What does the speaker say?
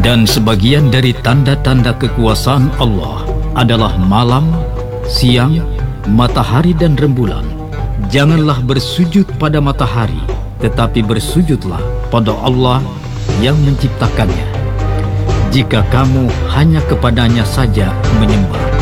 Dan sebagian dari tanda-tanda kekuasaan Allah adalah malam, siang, matahari dan rembulan. Janganlah bersujud pada matahari, tetapi bersujudlah pada Allah yang menciptakannya. Jika kamu hanya kepadanya saja menyembah.